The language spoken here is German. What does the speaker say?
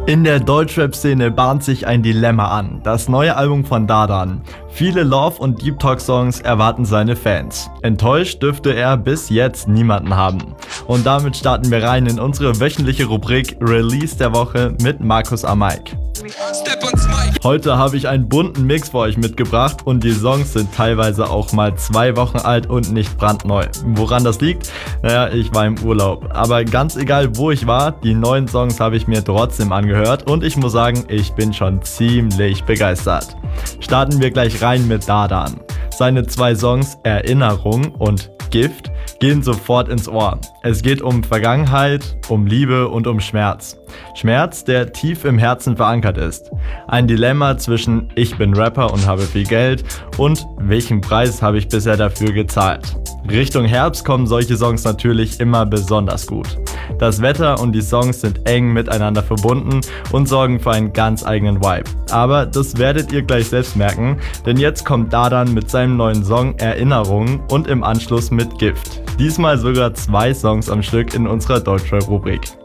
In der Deutschrap-Szene bahnt sich ein Dilemma an. Das neue Album von Dardan. Viele Love- und Deep Talk-Songs erwarten seine Fans. Enttäuscht dürfte er bis jetzt niemanden haben. Und damit starten wir rein in unsere wöchentliche Rubrik Release der Woche mit Markus Amaik. Heute habe ich einen bunten Mix für euch mitgebracht und die Songs sind teilweise auch mal 2 Wochen alt und nicht brandneu. Woran das liegt? Naja, ich war im Urlaub. Aber ganz egal, wo ich war, die neuen Songs habe ich mir trotzdem angehört und ich muss sagen, ich bin schon ziemlich begeistert. Starten wir gleich rein mit Dardan. Seine 2 Songs Erinnerung und Gift gehen sofort ins Ohr. Es geht um Vergangenheit, um Liebe und um Schmerz. Schmerz, der tief im Herzen verankert ist. Ein Dilemma zwischen ich bin Rapper und habe viel Geld und welchen Preis habe ich bisher dafür gezahlt. Richtung Herbst kommen solche Songs natürlich immer besonders gut. Das Wetter und die Songs sind eng miteinander verbunden und sorgen für einen ganz eigenen Vibe. Aber das werdet ihr gleich selbst merken, denn jetzt kommt Dardan mit seinem neuen Song Erinnerung und im Anschluss mit Gift. Diesmal sogar 2 Songs am Stück in unserer Deutschrap-Rubrik.